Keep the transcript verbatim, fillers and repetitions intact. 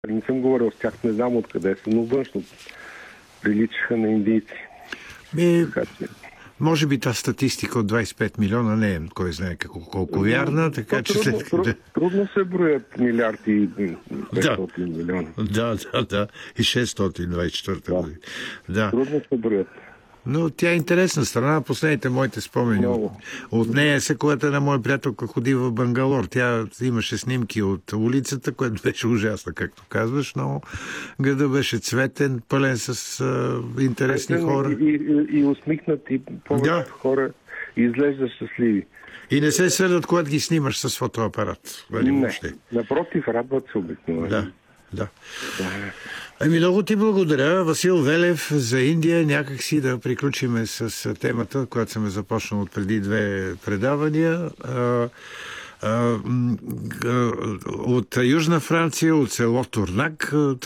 Не съм говорил с тях, не знам откъде са, но външно приличаха на индийци. Ми, може би тази статистика от двайсет и пет милиона не е кой знае колко, колко вярна, така че трудно, след... трудно, трудно се броят милиарди и петстотин да. милиона. Да, да, да. И шестстотин двайсет и четвърта година. Да. Трудно се броят. Но тя е интересна страна. Последните моите спомени от, от нея се, когато една моя приятелка ходи в Бангалор. Тя имаше снимки от улицата, което беше ужасно, както казваш, но града беше цветен, пълен с а, интересни цветен хора. И, и, и усмихнат, и повечето да. хора изглеждат щастливи. И не се сърдат, когато ги снимаш с фотоапарат. Не, напротив, радват се обикновено. Да, да. да. Ами много ти благодаря, Васил Велев, за Индия. Някак си да приключиме с темата, която съм започнал от преди две предавания. А, а, от Южна Франция, от село Турнак.